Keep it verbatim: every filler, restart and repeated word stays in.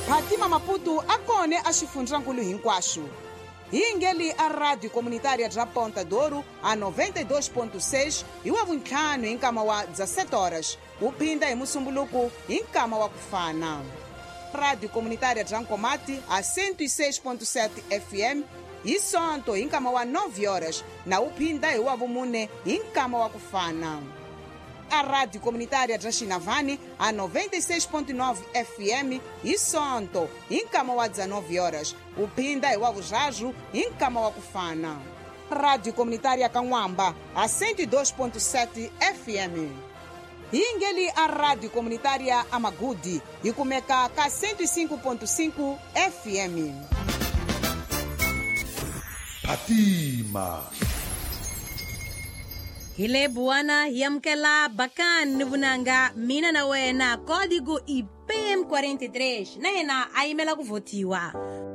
Phatima Maputo akone a xifundzankulu hinkwaxo. Hi ngeli a rádio comunitária de Ponta Douro a noventa e dois ponto seis hi wa vuntlhanu hi nkama wa dezessete horas, wu phinda hi musumbuluku hi nkama wa kufana. Rádio comunitária de Nkomati a cento e seis ponto sete F M hi sonto hi nkama wa nove horas na wu phinda hi wa vumune hi nkama wa kufana. A Rádio Comunitária de Chinavani a noventa e seis ponto nove F M hi sonto hi nkama wa dezenove horas, wu phinda hi wa vuzhazu hi nkama wa kufana. Rádio Comunitária Kanwamba a cento e dois ponto sete F M. Hi ngeli a Rádio Comunitária Amagudi hi kumeka ka cento e cinco ponto cinco F M. Phatima Hile buwana yamkela bakan nivunanga mina na wena código I P M quarenta e três na hena aimela kuvotiwa.